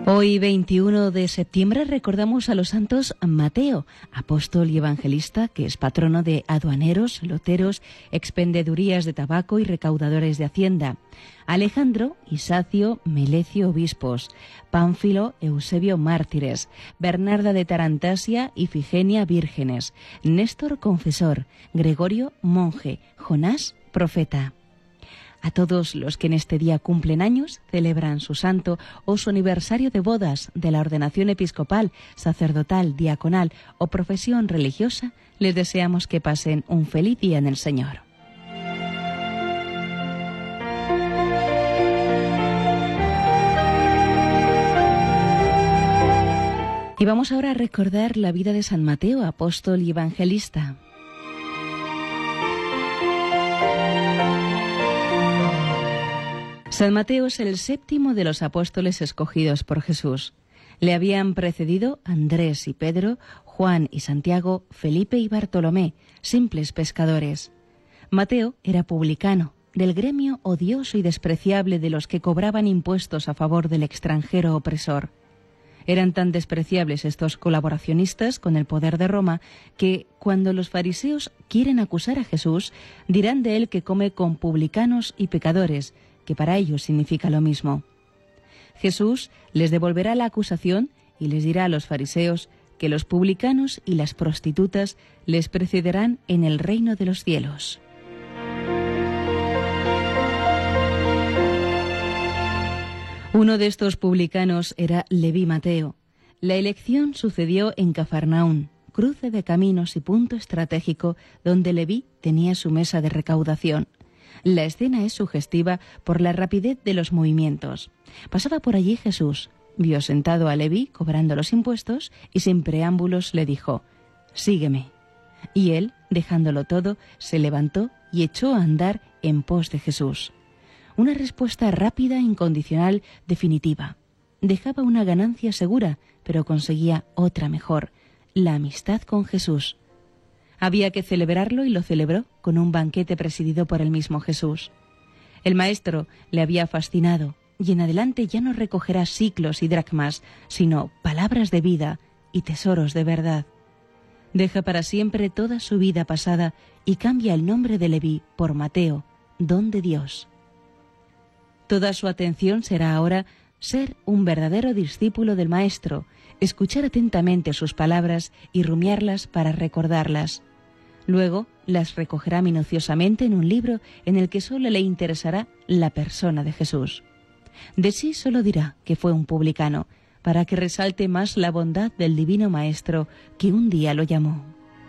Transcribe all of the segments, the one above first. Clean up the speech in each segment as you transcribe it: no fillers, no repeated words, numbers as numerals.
Hoy, 21 de septiembre, recordamos a los santos Mateo, apóstol y evangelista, que es patrono de aduaneros, loteros, expendedurías de tabaco y recaudadores de hacienda; Alejandro, Isacio, Melecio, obispos; Pánfilo, Eusebio, mártires; Bernarda de Tarantasia, Ifigenia, vírgenes; Néstor, confesor; Gregorio, monje; Jonás, profeta. A todos los que en este día cumplen años, celebran su santo o su aniversario de bodas, de la ordenación episcopal, sacerdotal, diaconal o profesión religiosa, les deseamos que pasen un feliz día en el Señor. Y vamos ahora a recordar la vida de San Mateo, apóstol y evangelista. San Mateo es el séptimo de los apóstoles escogidos por Jesús. Le habían precedido Andrés y Pedro, Juan y Santiago, Felipe y Bartolomé, simples pescadores. Mateo era publicano, del gremio odioso y despreciable de los que cobraban impuestos a favor del extranjero opresor. Eran tan despreciables estos colaboracionistas con el poder de Roma que, cuando los fariseos quieren acusar a Jesús, dirán de él que come con publicanos y pecadores, que para ellos significa lo mismo. Jesús les devolverá la acusación y les dirá a los fariseos que los publicanos y las prostitutas les precederán en el reino de los cielos. Uno de estos publicanos era Leví Mateo. La elección sucedió en Cafarnaún, cruce de caminos y punto estratégico donde Leví tenía su mesa de recaudación. La escena es sugestiva por la rapidez de los movimientos. Pasaba por allí Jesús, vio sentado a Leví cobrando los impuestos y sin preámbulos le dijo: «Sígueme». Y él, dejándolo todo, se levantó y echó a andar en pos de Jesús. Una respuesta rápida, incondicional, definitiva. Dejaba una ganancia segura, pero conseguía otra mejor: la amistad con Jesús. Había que celebrarlo y lo celebró con un banquete presidido por el mismo Jesús. El Maestro le había fascinado y en adelante ya no recogerá siclos y dracmas, sino palabras de vida y tesoros de verdad. Deja para siempre toda su vida pasada y cambia el nombre de Leví por Mateo, don de Dios. Toda su atención será ahora ser un verdadero discípulo del Maestro, escuchar atentamente sus palabras y rumiarlas para recordarlas. Luego las recogerá minuciosamente en un libro en el que solo le interesará la persona de Jesús. De sí solo dirá que fue un publicano, para que resalte más la bondad del divino Maestro que un día lo llamó.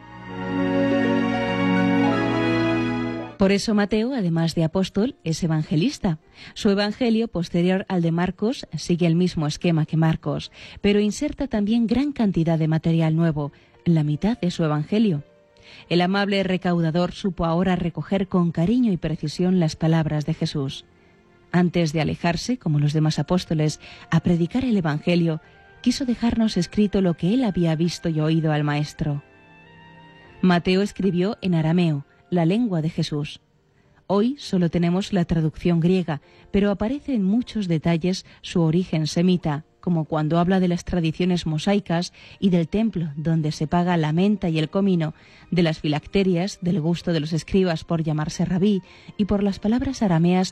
Por eso Mateo, además de apóstol, es evangelista. Su evangelio, posterior al de Marcos, sigue el mismo esquema que Marcos, pero inserta también gran cantidad de material nuevo, la mitad de su evangelio. El amable recaudador supo ahora recoger con cariño y precisión las palabras de Jesús. Antes de alejarse, como los demás apóstoles, a predicar el evangelio, quiso dejarnos escrito lo que él había visto y oído al Maestro. Mateo escribió en arameo, la lengua de Jesús. Hoy solo tenemos la traducción griega, pero aparece en muchos detalles su origen semita, como cuando habla de las tradiciones mosaicas y del templo donde se paga la menta y el comino, de las filacterias, del gusto de los escribas por llamarse rabí y por las palabras arameas